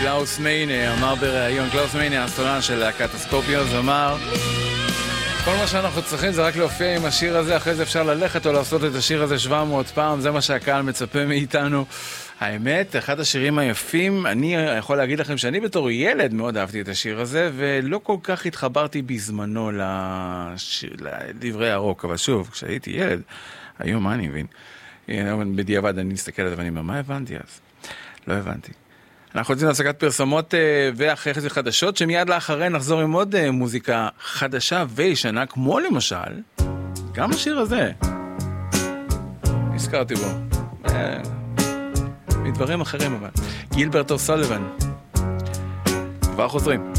קלאוס מיינה אמר בריאיון, קלאוס מיינה, הסולן של להקת הסקורפיונס, אמר כל מה שאנחנו צריכים זה רק להופיע עם השיר הזה, אחרי זה אפשר ללכת או לעשות את השיר הזה 700 פעם, זה מה שהקהל מצפה מאיתנו. האמת, אחד השירים היפים, אני יכול להגיד לכם שאני בתור ילד מאוד אהבתי את השיר הזה, ולא כל כך התחברתי בזמנו לדברי הרוק, אבל שוב, כשהייתי ילד, היום מה אני מבין? בדיעבד אני מסתכל על זה ואני אומר, מה הבנתי אז? לא הבנתי. אנחנו רוצים להפסקת פרסומות ואחרי זה חדשות, שמיד לאחרי נחזור עם עוד מוזיקה חדשה וישנה, כמו למשל, גם השיר הזה. הזכרתי בו. מדברים אחרים אבל. גילברט אוסוליבן. כבר חוזרים.